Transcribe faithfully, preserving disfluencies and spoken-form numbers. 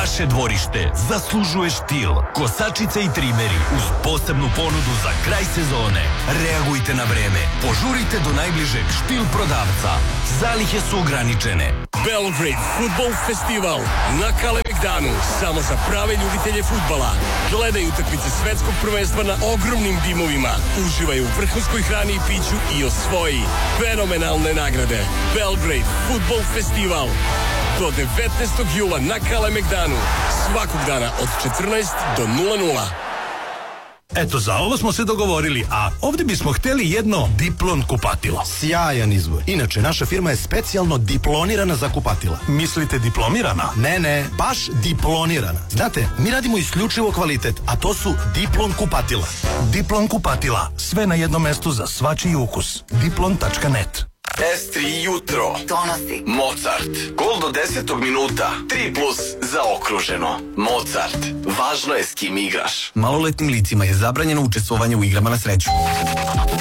Vaše dvorište zaslužuje štil. Kosačice i trimeri uz posebnu ponudu za kraj sezone. Reagujte na vreme. Požurite do najbližeg štil prodavca. Zalihe su ograničene. Belgrade Football Festival na Kalemegdanu. Samo za prave ljubitelje fudbala. Gledaj utakmice svetskog prvenstva na ogromnim dimovima. Uživaj u vrhunskoj hrani i piću i osvoji fenomenalne nagrade. Belgrade Football Festival do devetnaestog jula na Kalemegdanu. Svakog dana od četrnaest do nula nula. Eto, za ovo smo se dogovorili, a ovdje bismo htjeli jedno Diplon kupatilo. Sjajan izbor. Inače, naša firma je specijalno diplonirana za kupatila. Mislite diplomirana? Ne, ne, baš diplonirana. Znate, mi radimo isključivo kvalitet, a to su Diplon kupatila. Diplon kupatila. Sve na jednom mestu za svačiji ukus. diplon tačka net. S tri jutro donosi Mozart. Gol do desetog minuta. tri plus zaokruženo. Mozart. Važno je s kim igraš. Maloletnim licima je zabranjeno učestvovanje u igrama na sreću.